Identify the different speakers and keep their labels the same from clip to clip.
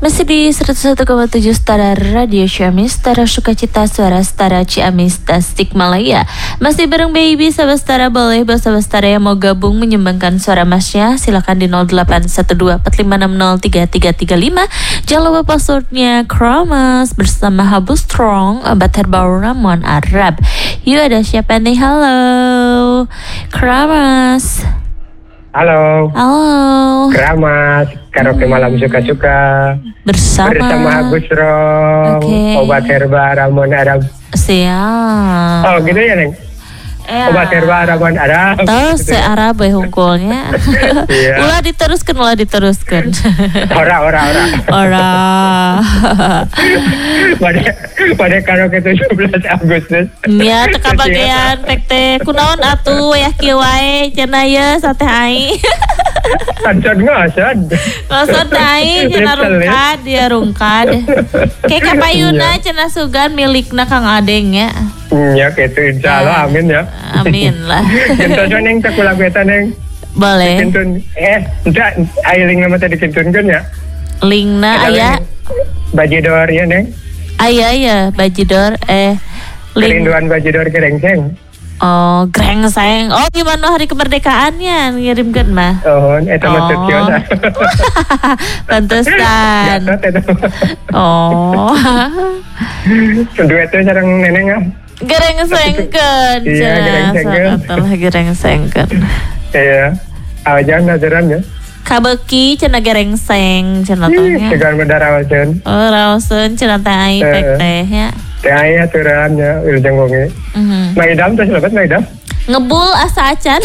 Speaker 1: Masih di 101,7 Setara Radio Ciamis, Setara Sukacita, Suara Setara Ciamis, Tasikmalaya. Masih bareng Baby, sahabat Setara. Boleh buat sahabat Setara yang mau gabung menyumbangkan suara masnya, silakan di 0812456335. Jangan lupa passwordnya Kramas bersama Habu Strong, obat herbal Ramon Arab. Yuk, ada siapa nih? Halo Kramas.
Speaker 2: Halo.
Speaker 1: Halo.
Speaker 2: Kramas, karaoke malam suka-suka. Bersama Agus Strong, obat herbal Ramon Arab.
Speaker 1: Siap.
Speaker 2: Oh gitu ya, Neng? Obat herbal Ramon Arab.
Speaker 1: Terus si Arab hungkulnya. Ulah diteruskan. Ora.
Speaker 2: Pada karaoke 17 Agustus.
Speaker 1: Ya, teka bagian teh kunaon atuh ya kieu wae cenah ye sateh ai.
Speaker 2: Ancan ngosod
Speaker 1: ai cenah rungkad. Kayak kapayuna cenah sugan milikna Kang Adeng ya.
Speaker 2: Ya gitu, insyaallah, amin ya.
Speaker 1: Amin lah.
Speaker 2: Kentos neng tak ulang beta neng.
Speaker 1: Boleh.
Speaker 2: Kintun, enggak, link nama tadi kintunkan ya.
Speaker 1: Linkna aya.
Speaker 2: Bajidor ya neng.
Speaker 1: Aya bajidor link.
Speaker 2: Kerinduan bajidor gerengseng.
Speaker 1: Oh, gerengseng. Oh, gimana hari kemerdekaannya ngirimkan mah?
Speaker 2: Oh, itu maksud kiona.
Speaker 1: Pantesan. Oh.
Speaker 2: Duetnya sareng neneng ah.
Speaker 1: Gerengsengkeun.
Speaker 2: Iya, gerengsengkeun.
Speaker 1: Gerengsengkeun.
Speaker 2: Iya. Awajan nazaran ya.
Speaker 1: Kabeki cenah gerengseng cenah tanya.
Speaker 2: Segan benda rawaseun.
Speaker 1: Oh, rawaseun cenah teh ai pek teh nya.
Speaker 2: Teh ai aturan nya wilujeng wonge. Maidam teh lebat maidam.
Speaker 1: Ngebul asa acan.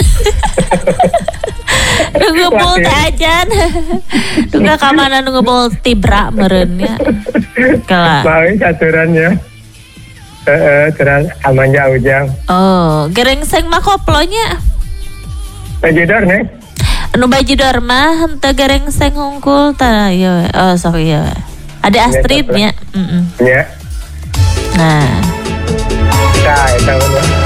Speaker 1: Ngebul teh acan. Duga ka mana ngebul tibra meureun nya. Kala.
Speaker 2: Bae aturan nya. Terus amanja ujang.
Speaker 1: Oh, gerengseng mah koplonya.
Speaker 2: Bajidor nih.
Speaker 1: Anu bajidor mah henteu gerengseng hungkul tah ieu. Oh, sok ieu. Ada Astrid nya.
Speaker 2: Ya.
Speaker 1: Nah.
Speaker 2: Eta